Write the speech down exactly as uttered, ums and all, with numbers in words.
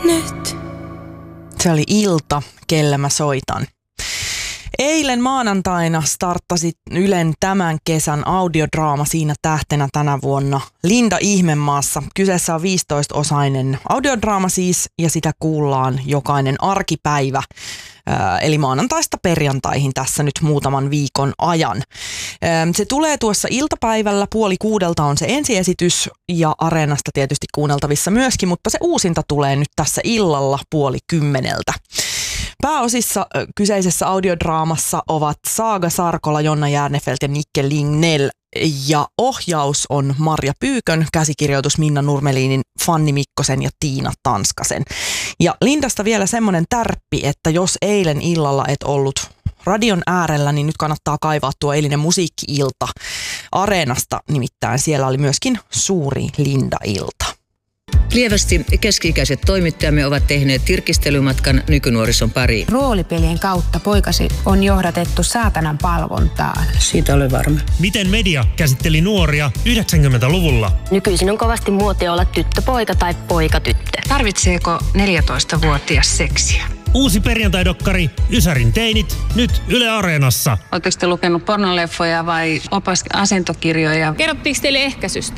nyt. Se oli Ilta, kellä mä soitan. Eilen maanantaina starttasi Ylen tämän kesän audiodraama Siinä tähtenä tänä vuonna Linda Ihmemaassa. Kyseessä on viisitoista-osainen audiodraama siis, ja sitä kuullaan jokainen arkipäivä. Eli maanantaista perjantaihin tässä nyt muutaman viikon ajan. Se tulee tuossa iltapäivällä, puoli kuudelta on se ensiesitys ja Areenasta tietysti kuunneltavissa myöskin, mutta se uusinta tulee nyt tässä illalla puoli kymmeneltä. Pääosissa kyseisessä audiodraamassa ovat Saaga Sarkola, Jonna Järnefelt ja Nikke Lignell. Ja ohjaus on Marja Pyykön, käsikirjoitus Minna Nurmelinin, Fanni Mikkosen ja Tiina Tanskasen. Ja Lindasta vielä semmoinen tärppi, että jos eilen illalla et ollut radion äärellä, niin nyt kannattaa kaivaa tuo eilinen musiikki-ilta Areenasta. Nimittäin siellä oli myöskin suuri Linda-ilta. Lievästi keski-ikäiset toimittajamme ovat tehneet tirkistelymatkan nykynuorison pariin. Roolipelien kautta poikasi on johdatettu saatanan palvontaan. Siitä olen varma. Miten media käsitteli nuoria yhdeksänkymmentäluvulla? Nykyisin on kovasti muotia olla tyttöpoika tai poikatyttö. Tarvitseeko neljätoistavuotias seksiä? Uusi perjantaidokkari Ysärin teinit, nyt Yle Areenassa. Oletteko te lukenut pornoleffoja vai opas asentokirjoja? Kerrottiinko teille ehkäisystä?